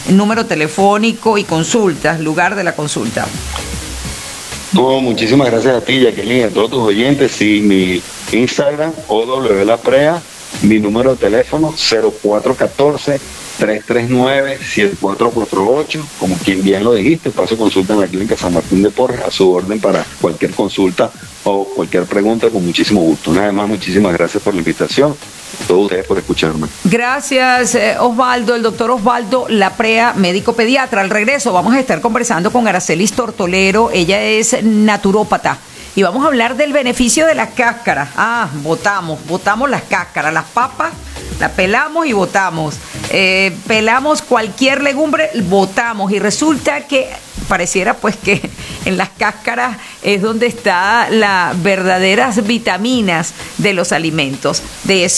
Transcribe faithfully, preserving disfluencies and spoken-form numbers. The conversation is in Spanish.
número telefónico y consultas, lugar de la consulta. No, muchísimas gracias a ti, Jacqueline, a todos tus oyentes. Sí, mi Instagram, O W La Prea, mi número de teléfono cero cuatro uno cuatro, tres tres nueve, siete cuatro cuatro ocho. Como quien bien lo dijiste, paso consulta en la clínica San Martín de Porres, a su orden para cualquier consulta o cualquier pregunta, con muchísimo gusto. Nada más, muchísimas gracias por la invitación. A todos ustedes por escucharme. Gracias, eh, Osvaldo, el doctor Osvaldo La Prea, médico pediatra. Al regreso vamos a estar conversando con Aracelis Tortolero, ella es naturópata. Y vamos a hablar del beneficio de las cáscaras. Ah, botamos, botamos las cáscaras, las papas, las pelamos y botamos. Eh, pelamos cualquier legumbre, botamos. Y resulta que pareciera pues que en las cáscaras es donde están las verdaderas vitaminas de los alimentos. De eso